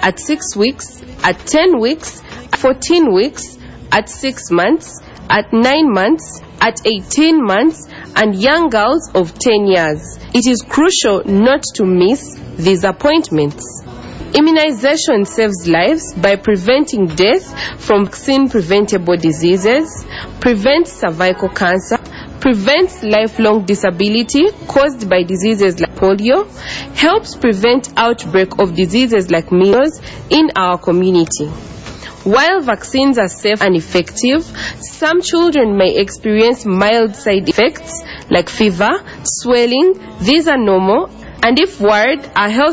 at 6 weeks, at 10 weeks, at 14 weeks, at 6 months, at 9 months, at 18 months, and young girls of 10 years. It is crucial not to miss these appointments. Immunization saves lives by preventing death from vaccine-preventable diseases, prevents cervical cancer, prevents lifelong disability caused by diseases like polio, helps prevent outbreak of diseases like measles in our community. While vaccines are safe and effective, some children may experience mild side effects like fever, swelling. These are normal, and if worried, our health